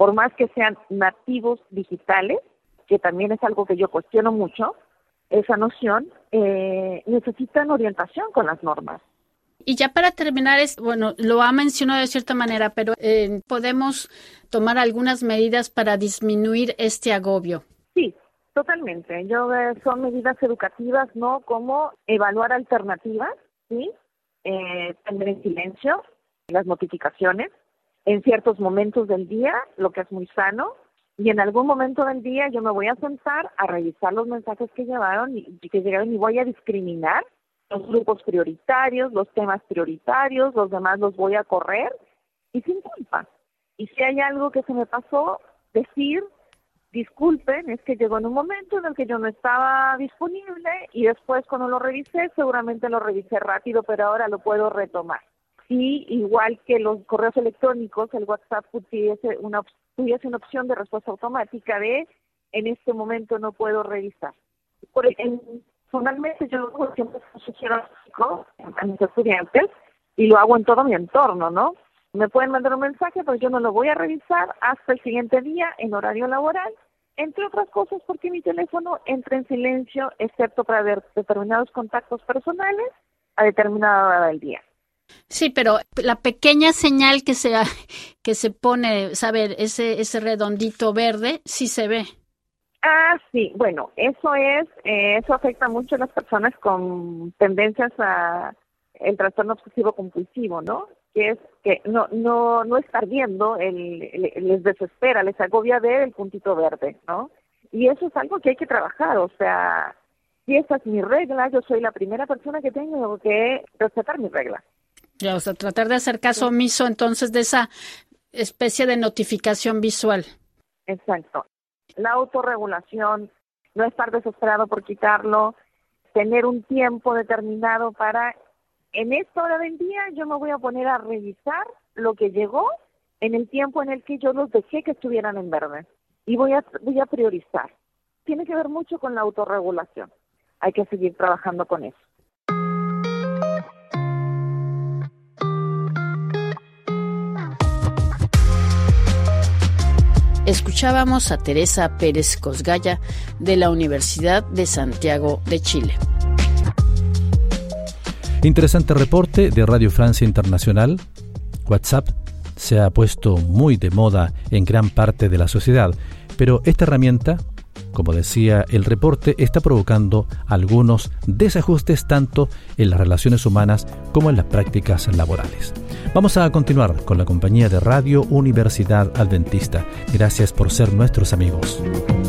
por más que sean nativos digitales, que también es algo que yo cuestiono mucho, esa noción, necesitan orientación con las normas. Y ya para terminar, lo ha mencionado de cierta manera, pero podemos tomar algunas medidas para disminuir este agobio. Sí, totalmente. Son medidas educativas, ¿no? Como evaluar alternativas, ¿sí? Tener en silencio las notificaciones en ciertos momentos del día, lo que es muy sano, y en algún momento del día yo me voy a sentar a revisar los mensajes que llegaron y voy a discriminar los grupos prioritarios, los temas prioritarios, los demás los voy a correr y sin culpa. Y si hay algo que se me pasó, decir, disculpen, es que llegó en un momento en el que yo no estaba disponible y después cuando lo revisé, seguramente lo revisé rápido, pero ahora lo puedo retomar. Y igual que los correos electrónicos, el WhatsApp tuviese una opción de respuesta automática de en este momento no puedo revisar. Personalmente yo siempre sugiero a mis estudiantes y lo hago en todo mi entorno, ¿no? Me pueden mandar un mensaje, pero yo no lo voy a revisar hasta el siguiente día en horario laboral, entre otras cosas porque mi teléfono entra en silencio, excepto para ver determinados contactos personales a determinada hora del día. Sí, pero la pequeña señal que se pone, saber ese redondito verde, sí se ve. Ah, sí, bueno, eso afecta mucho a las personas con tendencias a el trastorno obsesivo compulsivo, ¿no? Que es que no estar viendo, les desespera, les agobia ver el puntito verde, ¿no? Y eso es algo que hay que trabajar, o sea, si esa es mi regla, yo soy la primera persona que tengo que respetar mi regla. Ya, o sea, tratar de hacer caso omiso entonces de esa especie de notificación visual. Exacto. La autorregulación, no estar desesperado por quitarlo, tener un tiempo determinado para, en esta hora del día yo me voy a poner a revisar lo que llegó en el tiempo en el que yo los dejé que estuvieran en verde. Y voy a priorizar. Tiene que ver mucho con la autorregulación. Hay que seguir trabajando con eso. Escuchábamos a Teresa Pérez Cosgaya de la Universidad de Santiago de Chile. Interesante reporte de Radio Francia Internacional. WhatsApp se ha puesto muy de moda en gran parte de la sociedad, pero esta herramienta, como decía el reporte, está provocando algunos desajustes tanto en las relaciones humanas como en las prácticas laborales. Vamos a continuar con la compañía de Radio Universidad Adventista. Gracias por ser nuestros amigos.